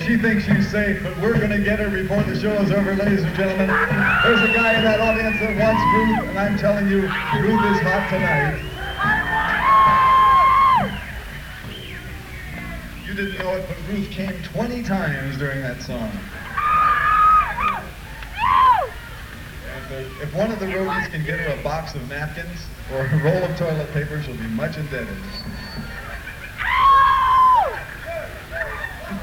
she thinks she's safe, but we're going to get her before the show is over, ladies and gentlemen. There's a guy in that audience that wants Ruth, and I'm telling you, Ruth is hot tonight. You didn't know it, but Ruth came 20 times during that song. If one of the roadies can get her a box of napkins or a roll of toilet paper, she'll be much indebted.